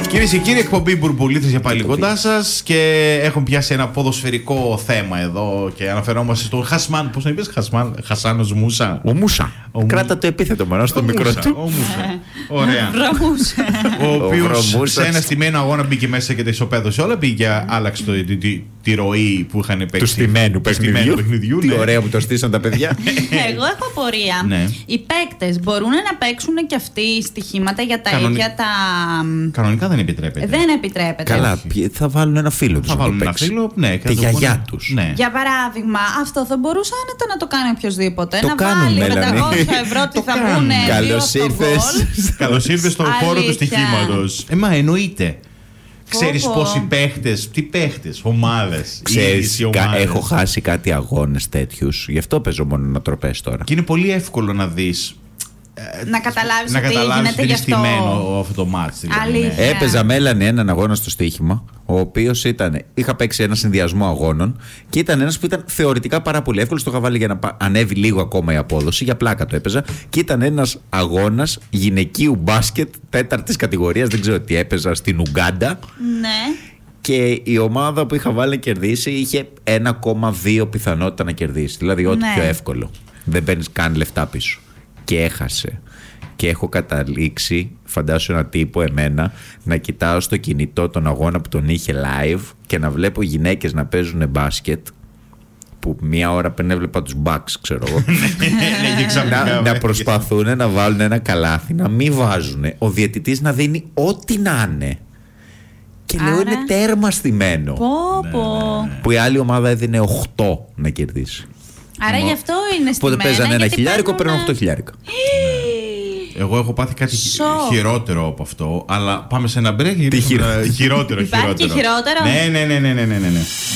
Κυρίες και κύριοι, εκπομπή Μπουρμπουλίθες για πάλι κοντά σας και έχουμε πιάσει ένα ποδοσφαιρικό θέμα εδώ και αναφερόμαστε στον Χασμάν. Πώς να είπες, Χασάνος Μούσα. Ο Μούσα. Κράτα το επίθετο μόνο στο μικρό του. Ο Μούσα. Ωραία. Ο οποίος σε ένα στημένο αγώνα μπήκε μέσα και τα ισοπαίδωσε όλα. Πήγε, άλλαξε τη ροή που είχαν παίξει. Του στημένου παιχνιδιού. Τι ωραία που το στήσαν τα παιδιά. Εγώ έχω απορία. Οι παίκτες μπορούν να παίξουν και αυτοί στοιχήματα για τα ίδια τα. Κανονικά δεν επιτρέπεται. Δεν επιτρέπεται. Καλά, θα βάλουν ένα φίλο τους. Θα βάλουν ένα φίλο, ναι. Τη γιαγιά τους. Ναι. Για παράδειγμα, αυτό θα μπορούσε άνετα να το κάνει οποιοδήποτε. Το να κάνουν, βάλει 500 ευρώ, τι θα πούνε. Καλώς ήρθες στον χώρο του στοιχήματος. Μα εννοείται. Ξέρεις πόσοι παίχτες, τι παίχτες, ομάδες. Ξέρεις, έχω χάσει κάτι αγώνες τέτοιους. Γι' αυτό παίζω μόνο ανατροπές τώρα. Και είναι πολύ εύκολο να δεις. Να καταλάβεις ότι είναι στημένο αυτό το μάτς. Δηλαδή, έπαιζα Μέλανη έναν αγώνα στο στοίχημα, ο οποίος ήταν. Είχα παίξει ένα συνδυασμό αγώνων και ήταν ένας που ήταν θεωρητικά πάρα πολύ εύκολος. Το είχα βάλει για να ανέβει λίγο ακόμα η απόδοση. Για πλάκα το έπαιζα. Και ήταν ένας αγώνας γυναικείου μπάσκετ 4ης κατηγορίας. Δεν ξέρω τι έπαιζα στην Ουγκάντα. Ναι. Και η ομάδα που είχα βάλει να κερδίσει είχε 1,2 πιθανότητα να κερδίσει. Δηλαδή, ό,τι πιο εύκολο. Δεν παίρνεις καν λεφτά πίσω. Και έχασε. Και έχω καταλήξει, φαντάσου ένα τύπο εμένα, να κοιτάω στο κινητό τον αγώνα που τον είχε live και να βλέπω γυναίκες να παίζουν μπάσκετ. Που μία ώρα πριν έβλεπα τους Bucks, ξέρω εγώ. να προσπαθούν να βάλουν ένα καλάθι, να μην βάζουν. Ο διαιτητής να δίνει ό,τι να είναι. Και λέω είναι τέρμα στημένο. Που η άλλη ομάδα έδινε 8 να κερδίσει. Άρα γι' αυτό είναι στημένο. Οπότε παίζανε ένα χιλιάρικο, παίρνουν 8 χιλιάρικα. Εγώ έχω πάθει κάτι χειρότερο από αυτό, αλλά πάμε σε ένα break. Τι χειρότερο. Χειρότερο. Υπάρχει και χειρότερο. Ναι.